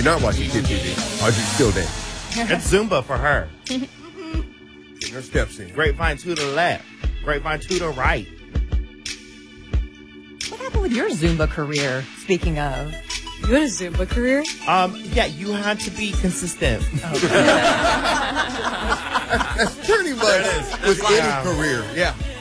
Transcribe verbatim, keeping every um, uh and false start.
not watching Kid T V. Or is he still dancing? It's Zumba for her. Getting her steps in. Grapevine to the left. Grapevine to the right. What happened with your Zumba career, speaking of? You had a Zumba career? Um, yeah, you had to be consistent. That's pretty much with any career. Yeah.